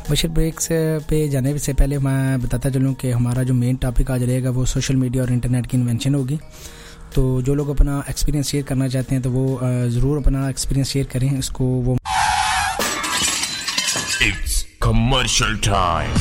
बशर breaks पे जाने से पहले मैं बताता चलूँ कि हमारा जो मेन टॉपिक आज रहेगा वो सोशल मीडिया और इंटरनेट की इन्वेंशन होगी। तो जो लोग अपना एक्सपीरियंस शेयर करना चाहते हैं तो वो ज़रूर अपना एक्सपीरियंस शेयर करें। इसको वो It's commercial time.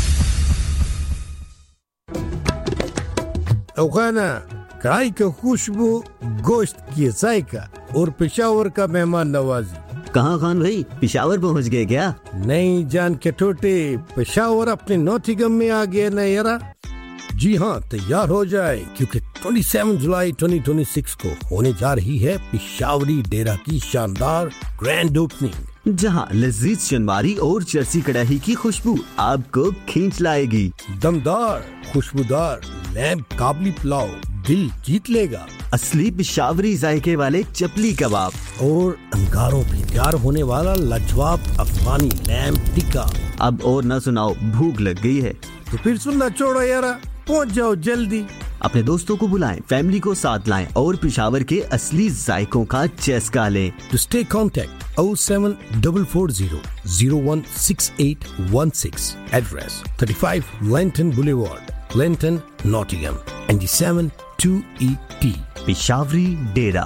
अवखाना कढ़ाई का खुशबू, गोश्त की जायका और पेशावर का मेहमान नवाजी। कहाँ खान भाई, पेशावर पहुँच गए क्या? नहीं जान के टोटे, पेशावर अपने नॉटिंघम में आ गया ना यारा। जी हाँ, तैयार हो जाए क्योंकि 27 जुलाई 2026 को होने जा रही है पेशावरी डेरा की शानदार ग्रैंड ओपनिंग, जहाँ लजीज चनवारी और जर्सी कड़ाही की खुशबू आपको खींच लाएगी। दमदार खुशबूदार लैम्प काबली पुलाव दिल जीत लेगा। असली पेशावरी जायके वाले चपली कबाब और अंगारों पे तैयार होने वाला लाजवाब अफगानी लैम्प टिक्का। अब और न सुनाओ, भूख लग गई है तो फिर सुनना छोड़ो यारा, पहुंच जाओ जल्दी। अपने दोस्तों को बुलाएं, फैमिली को साथ लाएं और पेशावर के असली जायकों का चस्का लें। To stay contact 07440 016816. Address 35 Lenton Boulevard, Lenton, Nottingham, ND7 2ET. Peshawari Dera.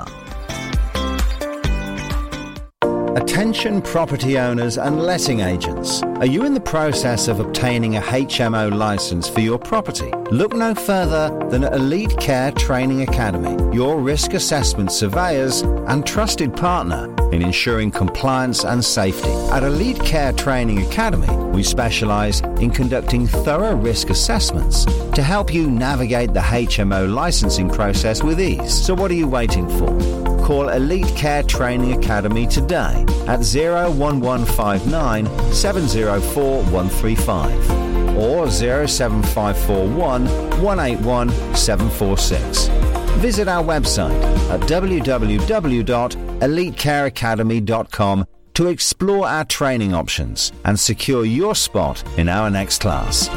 Attention property owners and letting agents. Are you in the process of obtaining a HMO license for your property? Look no further than Elite Care Training Academy, your risk assessment surveyors and trusted partner in ensuring compliance and safety. At Elite Care Training Academy, we specialise in conducting thorough risk assessments to help you navigate the HMO licensing process with ease. So what are you waiting for? Call Elite Care Training Academy today at 01159 704 135 or 07541 181 746. Visit our website at www.elitecareacademy.com to explore our training options and secure your spot in our next class.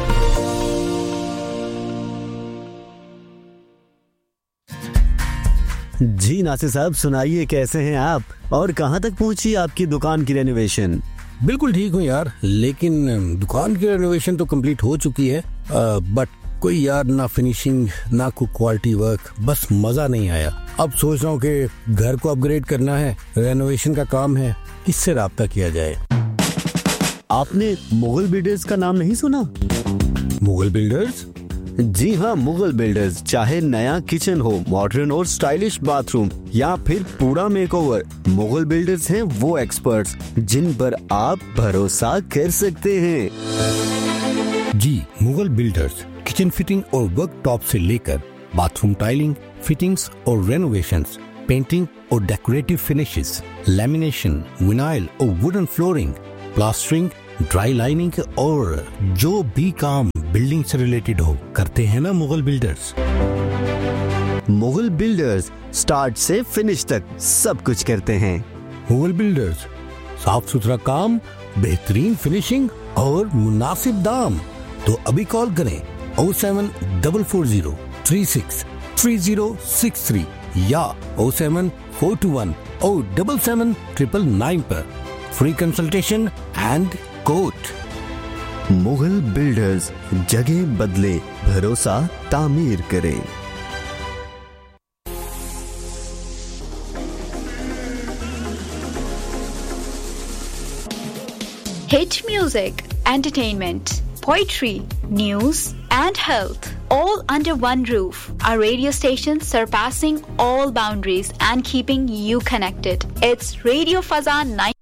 जी नासिर साहब, सुनाइए कैसे हैं आप और कहां तक पहुंची आपकी दुकान की रेनोवेशन? बिल्कुल ठीक हूँ यार, लेकिन दुकान की रेनोवेशन तो कंप्लीट हो चुकी है, बट कोई यार ना फिनिशिंग ना कोई क्वालिटी वर्क, बस मजा नहीं आया। अब सोच रहा हूँ कि घर को अपग्रेड करना है, रेनोवेशन का काम है, किससे राब्ता किया जाए। आपने मुगल बिल्डर्स का नाम नहीं सुना? मुगल बिल्डर्स? जी हाँ, मुगल बिल्डर्स। चाहे नया किचन हो, मॉडर्न और स्टाइलिश बाथरूम या फिर पूरा मेकओवर, मुगल बिल्डर्स हैं वो एक्सपर्ट्स जिन पर आप भरोसा कर सकते हैं। जी, मुगल बिल्डर्स किचन फिटिंग और वर्क टॉप से लेकर बाथरूम टाइलिंग, फिटिंग्स और रेनोवेशंस, पेंटिंग और डेकोरेटिव फिनिशेस, लैमिनेशन, विनाइल और wooden flooring, plastering, dry lining और जो भी काम बिल्डिंग से रिलेटेड हो करते हैं ना Mughal builders. Mughal builders start से फिनिश तक सब कुछ करते हैं। मुगल बिल्डर्स, साफ सुथरा काम, बेहतरीन फिनिशिंग और मुनासिब दाम। तो अभी कॉल करें 07440 36 3063 या 07421 077 999 पर free consultation and quote. Mughal builders, जगह बदले, भरोसा तामीर करें। Hit music, entertainment, poetry, news and health, all under one roof. A radio station surpassing all boundaries and keeping you connected. It's Radio Fazan 9